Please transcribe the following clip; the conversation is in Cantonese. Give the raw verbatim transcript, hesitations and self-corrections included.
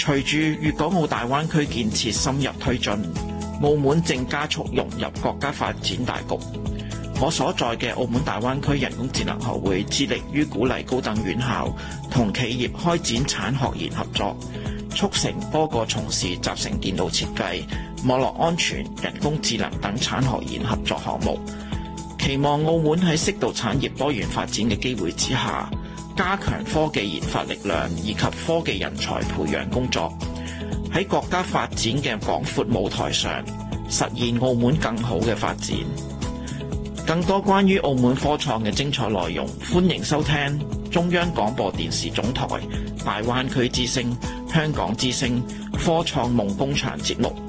隨住粵港澳大灣區建設深入推進，澳門正加速融入國家發展大局。我所在嘅澳門大灣區人工智能學會致力於鼓勵高等院校同企業開展產學研合作，促成多個從事集成電腦設計、網絡安全、人工智能等產學研合作項目。期望澳門喺適度產業多元發展嘅機會之下，加強科技研發力量以及科技人才培養工作，喺國家發展嘅廣闊舞台上，實現澳門更好嘅發展。更多關於澳門科創嘅精彩內容，歡迎收聽中央廣播電視總台大灣區之聲、香港之聲科創夢工場節目。